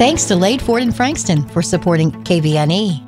Thanks to Lade Ford in Frankston for supporting KVNE.